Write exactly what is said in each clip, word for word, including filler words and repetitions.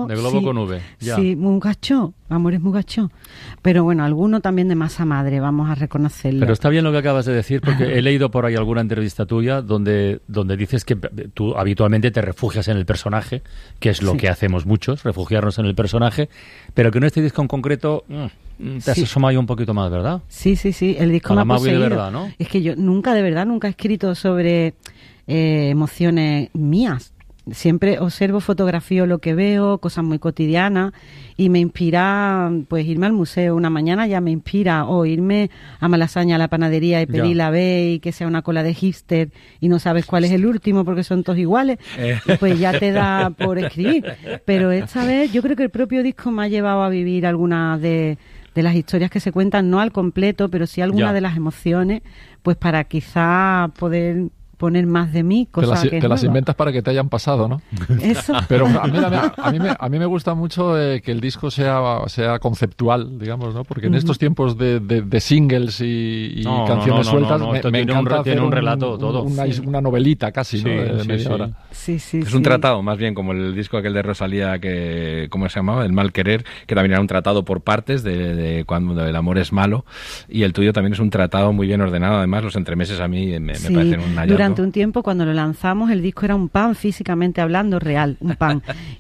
De globo sí, con V. Ya. Sí, muy gacho. Amores muy gacho. Pero bueno, alguno también de masa madre, vamos a reconocerlo. Pero está bien lo que acabas de decir, porque he leído por ahí alguna entrevista tuya donde, donde dices que tú habitualmente te refugias en el personaje, que es lo sí. que hacemos muchos, refugiarnos en el personaje, pero que en este disco en concreto te has sí. asomado ahí un poquito más, ¿verdad? Sí, sí, sí. El disco me ha poseído. De verdad, ¿no? Es que yo nunca, de verdad, nunca he escrito sobre eh, emociones mías. Siempre observo, fotografío lo que veo, cosas muy cotidianas, y me inspira, pues, irme al museo una mañana ya me inspira, o irme a Malasaña a la panadería y pedir la B y que sea una cola de hipster y no sabes cuál es el último porque son todos iguales, eh. pues ya te da por escribir. Pero esta vez yo creo que el propio disco me ha llevado a vivir algunas de, de las historias que se cuentan, no al completo, pero sí algunas de las emociones, pues para quizá poder poner más de mí, cosas te las, que te las inventas para que te hayan pasado, ¿no? Eso. Pero a mí, a, a, mí me, a mí me gusta mucho eh, que el disco sea, sea conceptual, digamos, ¿no? Porque en uh-huh. estos tiempos de, de, de singles y, y no, canciones no, no, sueltas, no, no, no. me, me encanta un, hacer un relato un, todo. Una, sí. una novelita casi, sí, ¿no? De, de sí, media sí. hora. Sí, sí, es sí. un tratado, más bien, como el disco aquel de Rosalía, que ¿cómo se llamaba? El mal querer, que también era un tratado por partes de, de cuando el amor es malo, y el tuyo también es un tratado muy bien ordenado. Además, los entremeses a mí me, sí. me parecen un hallazgo. Durante un tiempo, cuando lo lanzamos, el disco era un pan, físicamente hablando, real, un pan.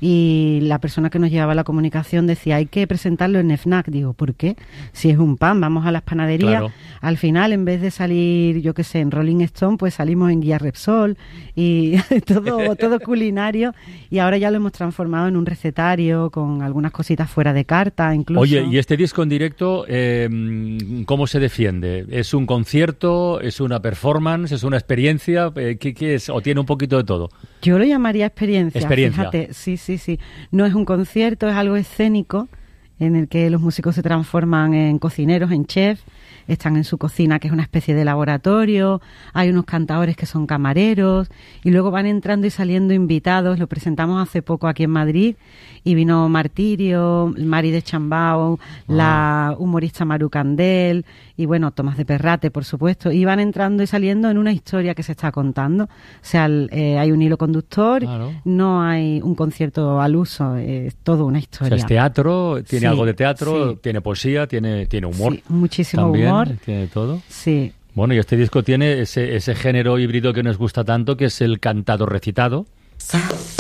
Y la persona que nos llevaba la comunicación decía, hay que presentarlo en FNAC. Digo, ¿por qué? Si es un pan, vamos a las panaderías. Claro. Al final, en vez de salir, yo qué sé, en Rolling Stone, pues salimos en Guía Repsol y todo, todo culinario. Y ahora ya lo hemos transformado en un recetario con algunas cositas fuera de carta, incluso. Oye, ¿y este disco en directo eh, cómo se defiende? ¿Es un concierto? ¿Es una performance? ¿Es una experiencia? Eh, ¿qué, qué es? ¿O tiene un poquito de todo? Yo lo llamaría experiencia. Experiencia. Fíjate, sí, sí, sí. No es un concierto, es algo escénico en el que los músicos se transforman en cocineros, en chefs. Están en su cocina, que es una especie de laboratorio, hay unos cantadores que son camareros, y luego van entrando y saliendo invitados. Lo presentamos hace poco aquí en Madrid, y vino Martirio, Mari de Chambao, ah. la humorista Maru Candel, y bueno, Tomás de Perrate, por supuesto, y van entrando y saliendo en una historia que se está contando. O sea, eh, hay un hilo conductor, claro. no hay un concierto al uso, es todo una historia. O sea, es teatro, tiene sí, algo de teatro, sí. tiene poesía, tiene, tiene humor. Sí, muchísimo también, humor. Tiene todo. Sí. Bueno, y este disco tiene ese, ese género híbrido que nos gusta tanto, que es el cantado recitado.